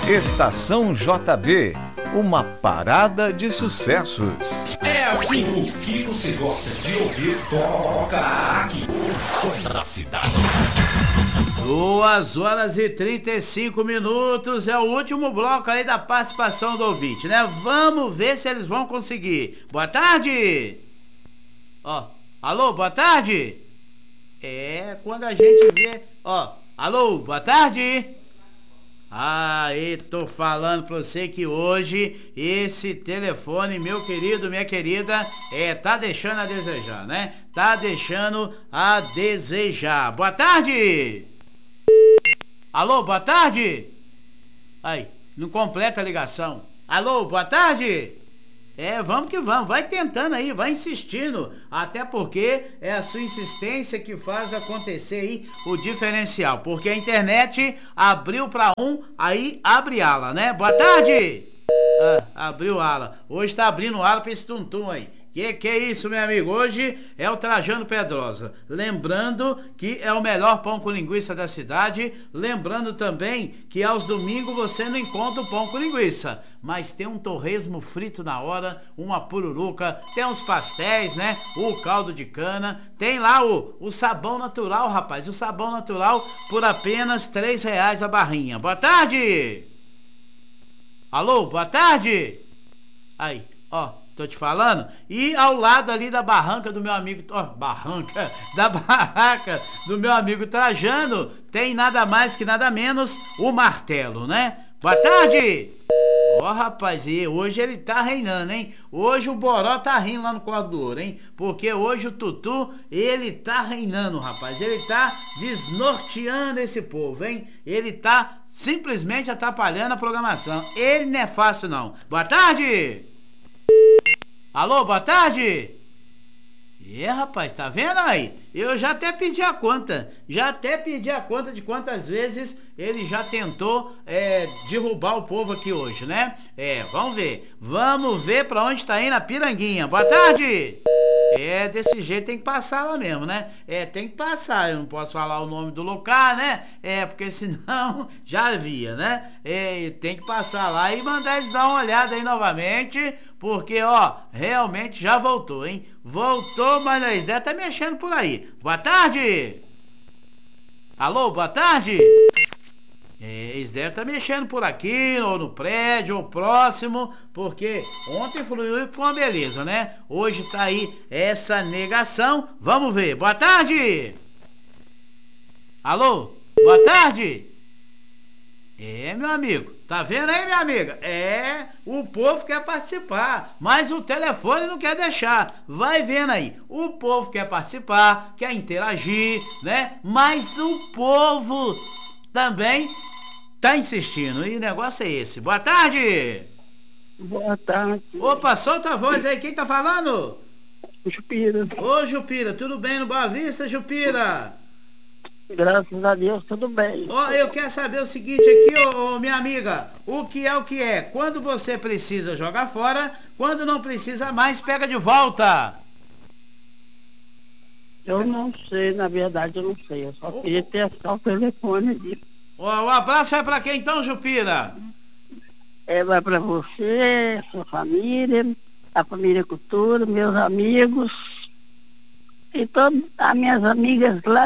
Estação JB, uma parada de sucessos. É assim, o que você gosta de ouvir, toca aqui. O som da cidade. 2h35 é o último bloco aí da participação do ouvinte, né? Vamos ver se eles vão conseguir. Boa tarde! Ó, alô, boa tarde? É, quando a gente vê... Ó, alô, boa tarde? Aí, tô falando pra você que hoje esse telefone, meu querido, minha querida, tá deixando a desejar, né? Tá deixando a desejar. Boa tarde! Alô, boa tarde? Aí, não completa a ligação. Alô, boa tarde? Vamos que vamos, vai tentando aí, vai insistindo, até porque é a sua insistência que faz acontecer aí o diferencial, porque a internet abriu pra um, aí abre ala, né? Boa tarde! Abriu ala, hoje tá abrindo ala pra esse tum-tum aí. Que é isso, meu amigo? Hoje é o Trajano Pedrosa. Lembrando que é o melhor pão com linguiça da cidade. Lembrando também que aos domingos você não encontra o pão com linguiça, mas tem um torresmo frito na hora, uma pururuca, tem uns pastéis, né? O caldo de cana. Tem lá o sabão natural, rapaz. O sabão natural por apenas R$3 a barrinha. Boa tarde! Alô, boa tarde! Aí, ó. Tô te falando. E ao lado ali da barranca do meu amigo... Da barraca do meu amigo Trajano, tem nada mais que nada menos o martelo, né? Boa tarde! Ó, rapaz, e hoje ele tá reinando, hein? Hoje o Boró tá rindo lá no Cordo do Ouro, hein? Porque hoje o Tutu, ele tá reinando, rapaz. Ele tá desnorteando esse povo, hein? Ele tá simplesmente atrapalhando a programação. Ele não é fácil, não. Boa tarde! Alô, boa tarde? Rapaz, tá vendo aí? Eu já até pedi a conta. De quantas vezes ele já tentou derrubar o povo aqui hoje, né? Vamos ver. Vamos ver pra onde tá indo a piranguinha. Boa tarde! Desse jeito tem que passar lá mesmo, né? Tem que passar. Eu não posso falar o nome do lugar, né? Porque senão já via, né? Tem que passar lá e mandar eles dar uma olhada aí novamente. Porque, ó, realmente já voltou, hein? Voltou, mas eles devem estar mexendo por aí. Boa tarde! Alô, boa tarde! Eles devem estar mexendo por aqui, ou no prédio, ou próximo, porque ontem fluiu com uma beleza, né? Hoje tá aí essa negação. Vamos ver. Boa tarde! Alô, boa tarde! Meu amigo, tá vendo aí, minha amiga? O povo quer participar, mas o telefone não quer deixar. Vai vendo aí, o povo quer participar, quer interagir, né? Mas o povo também tá insistindo, e o negócio é esse. Boa tarde! Boa tarde. Opa, solta a voz aí, quem tá falando? Jupira. Ô, Jupira, tudo bem no Boa Vista, Jupira? Graças a Deus, tudo bem. Eu quero saber o seguinte aqui, minha amiga, o que é? Quando você precisa, joga fora, quando não precisa mais, pega de volta. Eu não sei, na verdade eu não sei, eu só queria testar o telefone ali. O abraço vai pra quem então, Jupira? Vai pra você, sua família, a família Cultura, meus amigos e todas as minhas amigas lá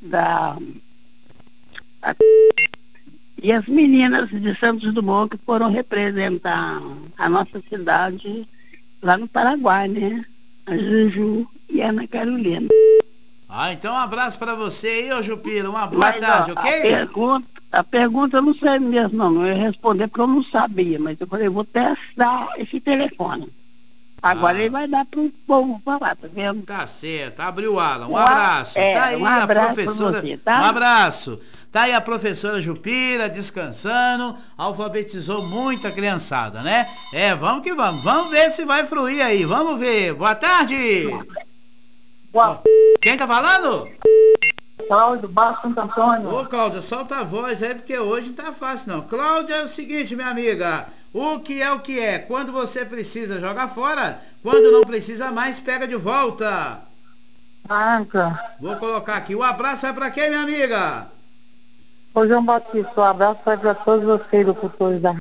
e as meninas de Santos Dumont que foram representar a nossa cidade lá no Paraguai, né? A Juju e a Ana Carolina. Então um abraço pra você aí, ô Jupira, uma boa tarde, ok? A pergunta eu não sei mesmo, não ia responder porque eu não sabia, mas eu falei, vou testar esse telefone. Agora ele vai dar pro povo falar, tá vendo? Tá certo, abriu o ala, um abraço. Tá aí um abraço a professora, pra você, tá? Um abraço. Tá aí a professora Jupira descansando, alfabetizou muita criançada, né? Vamos que vamos. Vamos ver se vai fluir aí. Vamos ver. Boa tarde. Quem tá falando? Cláudio, Baixo Santo Antônio. Ô, Cláudia, solta a voz aí, porque hoje não tá fácil, não. Cláudia, é o seguinte, minha amiga. O que é? Quando você precisa, joga fora. Quando não precisa mais, pega de volta. Marca. Vou colocar aqui. O abraço vai pra quem, minha amiga? Ô João Batista, um abraço vai para todos vocês, locutores da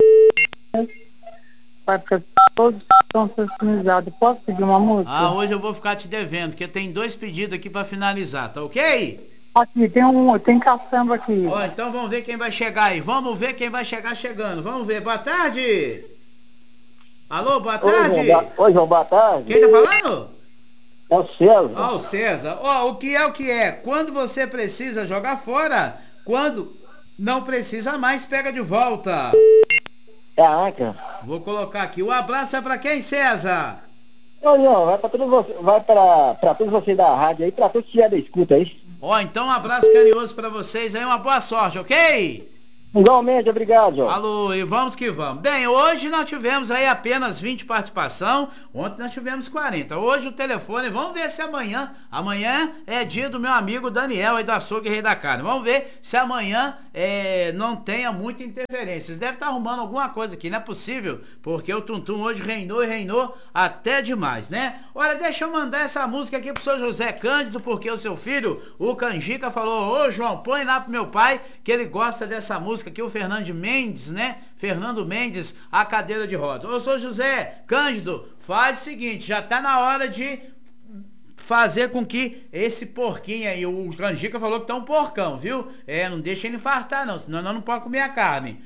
vai para todos que estão sintonizados. Posso pedir uma música? Ah, hoje eu vou ficar te devendo, porque tem 2 pedidos aqui para finalizar, tá ok? Aqui, tem caçamba aqui. Ó, então vamos ver quem vai chegar aí. Vamos ver quem vai chegar chegando. Vamos ver. Boa tarde. Alô, boa tarde. Oi, João, boa tarde. Quem tá falando? É o César. Ó, o César. Ó, o que é? Quando você precisa jogar fora, quando não precisa mais, pega de volta. É a Anca. Vou colocar aqui. O abraço é pra quem, César? Ô, João, vai pra todos vocês da rádio aí, pra todos que estiverem da escuta aí. Ó, então um abraço carinhoso pra vocês aí, uma boa sorte, ok? Igualmente, obrigado, João. Alô, e vamos que vamos. Bem, hoje nós tivemos aí apenas 20 participação, ontem nós tivemos 40. Hoje o telefone, vamos ver se amanhã é dia do meu amigo Daniel aí do Açougue Rei da Carne. Vamos ver se amanhã não tenha muita interferência. Deve estar arrumando alguma coisa aqui, não é possível, porque o Tuntum hoje reinou até demais, né? Olha, deixa eu mandar essa música aqui pro seu José Cândido, porque o seu filho, o Canjica, falou: ô João, põe lá pro meu pai, que ele gosta dessa música aqui, o Fernando Mendes, né? Fernando Mendes, a cadeira de rodas. Ô, seu José Cândido, faz o seguinte, já tá na hora de fazer com que esse porquinho aí, o Canjica falou que tá um porcão, viu? Não deixa ele infartar não, senão nós não podemos comer a carne.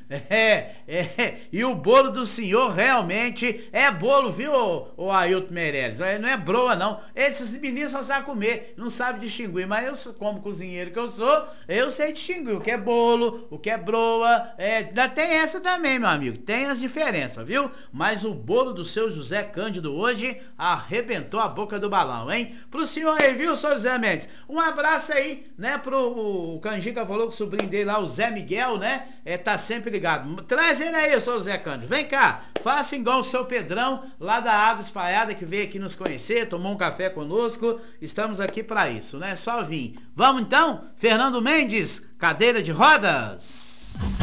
E o bolo do senhor realmente é bolo, viu, o Ailton Meirelles? Não é broa não, esses meninos só sabem comer, não sabem distinguir, mas eu, como cozinheiro que eu sou, eu sei distinguir o que é bolo, o que é broa, tem essa também, meu amigo, tem as diferenças, viu? Mas o bolo do seu José Cândido hoje arrebentou a boca do balão, hein? Pro senhor aí, viu, seu José Mendes? Um abraço aí, né, o Canjica falou que o sobrinho dele lá, o Zé Miguel, né, tá sempre ligado. Traz ele aí, seu José Cândido. Vem cá, faça igual o seu Pedrão, lá da Água Espalhada, que veio aqui nos conhecer, tomou um café conosco. Estamos aqui pra isso, né? Só vir. Vamos então? Fernando Mendes, cadeira de rodas.